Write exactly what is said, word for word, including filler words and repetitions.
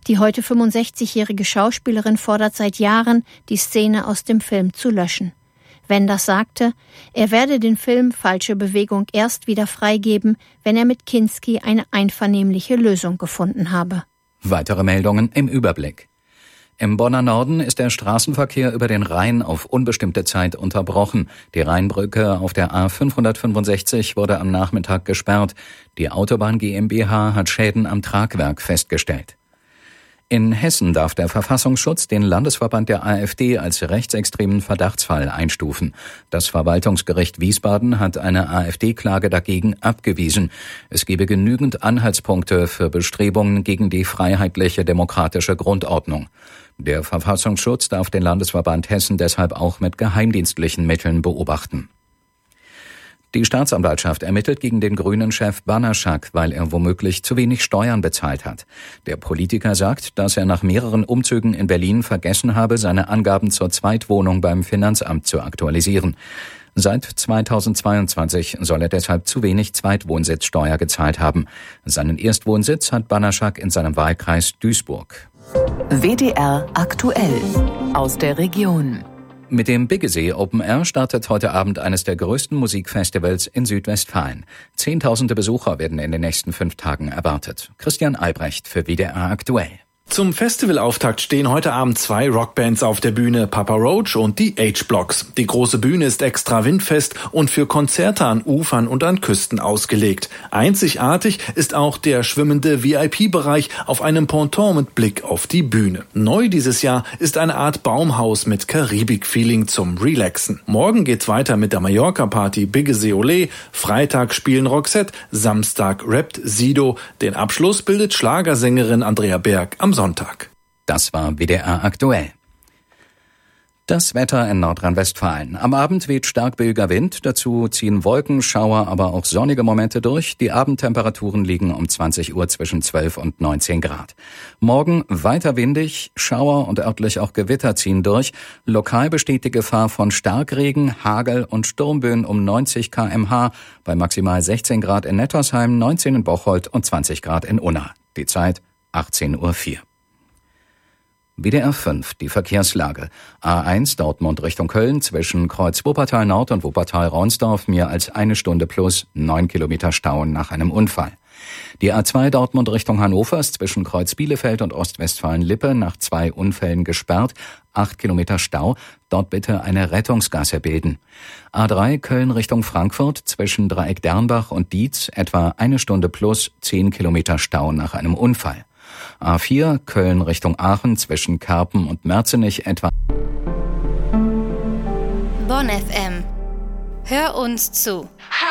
Die heute fünfundsechzigjährige Schauspielerin fordert seit Jahren, die Szene aus dem Film zu löschen. Wenders sagte, er werde den Film Falsche Bewegung erst wieder freigeben, wenn er mit Kinski eine einvernehmliche Lösung gefunden habe. Weitere Meldungen im Überblick. Im Bonner Norden ist der Straßenverkehr über den Rhein auf unbestimmte Zeit unterbrochen. Die Rheinbrücke auf der A fünfhundertfünfundsechzig wurde am Nachmittag gesperrt. Die Autobahn GmbH hat Schäden am Tragwerk festgestellt. In Hessen darf der Verfassungsschutz den Landesverband der AfD als rechtsextremen Verdachtsfall einstufen. Das Verwaltungsgericht Wiesbaden hat eine AfD-Klage dagegen abgewiesen. Es gebe genügend Anhaltspunkte für Bestrebungen gegen die freiheitliche demokratische Grundordnung. Der Verfassungsschutz darf den Landesverband Hessen deshalb auch mit geheimdienstlichen Mitteln beobachten. Die Staatsanwaltschaft ermittelt gegen den Grünen-Chef Banaschak, weil er womöglich zu wenig Steuern bezahlt hat. Der Politiker sagt, dass er nach mehreren Umzügen in Berlin vergessen habe, seine Angaben zur Zweitwohnung beim Finanzamt zu aktualisieren. Seit zweitausendzweiundzwanzig soll er deshalb zu wenig Zweitwohnsitzsteuer gezahlt haben. Seinen Erstwohnsitz hat Banaschak in seinem Wahlkreis Duisburg. W D R aktuell aus der Region. Mit dem Biggesee Open Air startet heute Abend eines der größten Musikfestivals in Südwestfalen. Zehntausende Besucher werden in den nächsten fünf Tagen erwartet. Christian Albrecht für W D R aktuell. Zum Festivalauftakt stehen heute Abend zwei Rockbands auf der Bühne, Papa Roach und die H-Blocks. Die große Bühne ist extra windfest und für Konzerte an Ufern und an Küsten ausgelegt. Einzigartig ist auch der schwimmende V I P-Bereich auf einem Ponton mit Blick auf die Bühne. Neu dieses Jahr ist eine Art Baumhaus mit Karibik-Feeling zum Relaxen. Morgen geht's weiter mit der Mallorca-Party Biggesee Olé. Freitag spielen Roxette, Samstag rappt Sido. Den Abschluss bildet Schlagersängerin Andrea Berg am Sonntag. Das war W D R aktuell. Das Wetter in Nordrhein-Westfalen. Am Abend weht stark böiger Wind, dazu ziehen Wolken, Schauer, aber auch sonnige Momente durch. Die Abendtemperaturen liegen um zwanzig Uhr zwischen zwölf und neunzehn Grad. Morgen weiter windig, Schauer und örtlich auch Gewitter ziehen durch. Lokal besteht die Gefahr von Starkregen, Hagel und Sturmböen um neunzig Kilometer pro Stunde bei maximal sechzehn Grad in Nettersheim, neunzehn in Bocholt und zwanzig Grad in Unna. Die Zeit achtzehn Uhr vier. W D R fünf, die Verkehrslage. A eins Dortmund Richtung Köln zwischen Kreuz Wuppertal Nord und Wuppertal-Ronsdorf mehr als eine Stunde plus neun Kilometer Stau nach einem Unfall. Die A zwei Dortmund Richtung Hannover ist zwischen Kreuz Bielefeld und Ostwestfalen-Lippe nach zwei Unfällen gesperrt. Acht Kilometer Stau, dort bitte eine Rettungsgasse bilden. A drei Köln Richtung Frankfurt zwischen Dreieck Dernbach und Dietz etwa eine Stunde plus zehn Kilometer Stau nach einem Unfall. A vier Köln Richtung Aachen zwischen Karpen und Merzenich etwa. Bonn F M. Hör uns zu.